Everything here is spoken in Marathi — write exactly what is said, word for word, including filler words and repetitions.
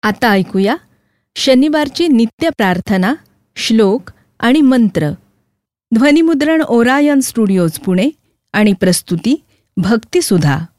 आता ऐकूया शनिवारची नित्य प्रार्थना, श्लोक आणि मंत्र. ध्वनिमुद्रण ओरायन स्टुडिओज पुणे आणि प्रस्तुती भक्तिसुधा.